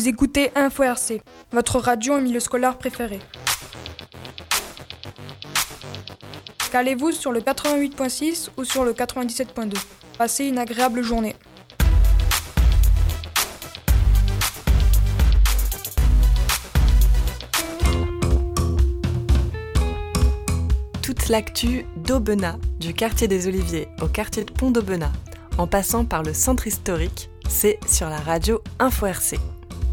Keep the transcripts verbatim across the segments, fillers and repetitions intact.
Vous écoutez Info R C, votre radio en milieu scolaire préféré. Calez-vous sur le quatre-vingt-huit virgule six ou sur le quatre-vingt-dix-sept virgule deux. Passez une agréable journée. Toute l'actu d'Aubenas, du quartier des Oliviers au quartier de Pont d'Aubenas, en passant par le centre historique, c'est sur la radio Info R C.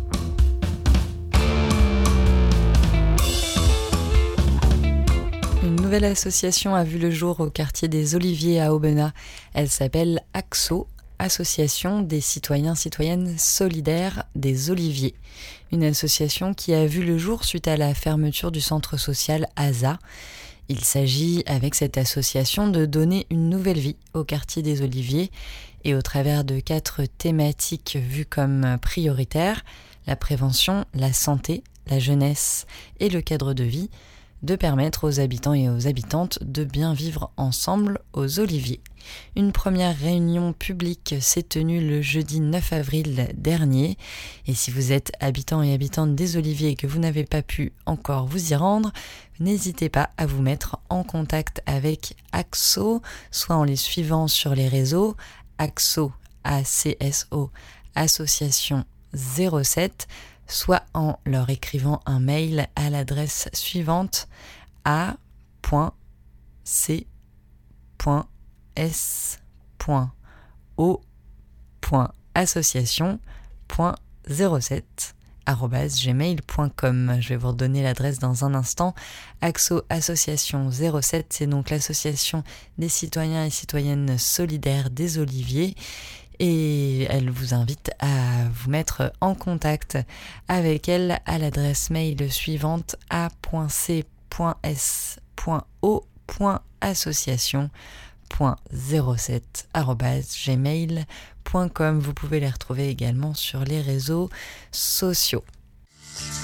Une nouvelle association a vu le jour au quartier des Oliviers à Aubenas. Elle s'appelle AXO, Association des citoyens citoyennes solidaires des Oliviers. Une association qui a vu le jour suite à la fermeture du centre social Asa. Il s'agit, avec cette association, de donner une nouvelle vie au quartier des Oliviers et au travers de quatre thématiques vues comme prioritaires, la prévention, la santé, la jeunesse et le cadre de vie, de permettre aux habitants et aux habitantes de bien vivre ensemble aux Oliviers. Une première réunion publique s'est tenue le jeudi neuf avril dernier. Et si vous êtes habitant et habitante des Oliviers et que vous n'avez pas pu encore vous y rendre, n'hésitez pas à vous mettre en contact avec AXO, soit en les suivant sur les réseaux AXO, A C S O, Association zéro sept, soit en leur écrivant un mail à l'adresse suivante a point c point s point o point association point zéro sept arobase gmail point com. Je vais vous redonner l'adresse dans un instant. AXO Association zéro sept, c'est donc l'association des citoyens et citoyennes solidaires des Oliviers. Et elle vous invite à vous mettre en contact avec elle à l'adresse mail suivante a point c point s point o point association point zéro sept arobase gmail point com. Vous pouvez les retrouver également sur les réseaux sociaux.